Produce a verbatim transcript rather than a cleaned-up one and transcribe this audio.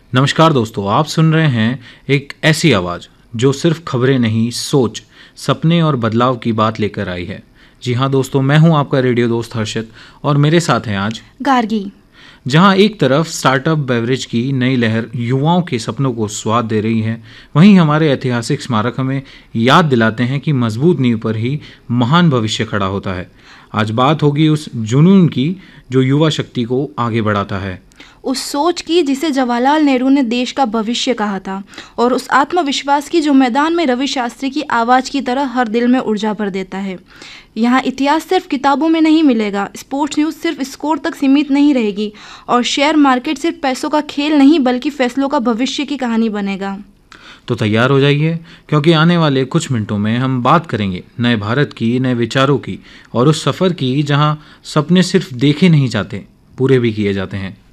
नमस्कार दोस्तों, आप सुन रहे हैं एक ऐसी आवाज़ जो सिर्फ खबरें नहीं, सोच, सपने और बदलाव की बात लेकर आई है। जी हाँ दोस्तों, मैं हूं आपका रेडियो दोस्त हर्षित और मेरे साथ हैं आज गार्गी। जहां एक तरफ स्टार्टअप बेवरेज की नई लहर युवाओं के सपनों को स्वाद दे रही है, वहीं हमारे ऐतिहासिक स्मारक हमें याद दिलाते हैं कि मजबूत नींव पर ही महान भविष्य खड़ा होता है। आज बात होगी उस जुनून की जो युवा शक्ति को आगे बढ़ाता है, उस सोच की जिसे जवाहरलाल नेहरू ने देश का भविष्य कहा था, और उस आत्मविश्वास की जो मैदान में रवि शास्त्री की आवाज़ की तरह हर दिल में ऊर्जा भर देता है। यहाँ इतिहास सिर्फ किताबों में नहीं मिलेगा, स्पोर्ट्स न्यूज़ सिर्फ स्कोर तक सीमित नहीं रहेगी, और शेयर मार्केट सिर्फ पैसों का खेल नहीं बल्कि फैसलों का भविष्य की कहानी बनेगा। तो तैयार हो जाइए, क्योंकि आने वाले कुछ मिनटों में हम बात करेंगे नए भारत की, नए विचारों की और उस सफ़र की जहां सपने सिर्फ देखे नहीं जाते, पूरे भी किए जाते हैं।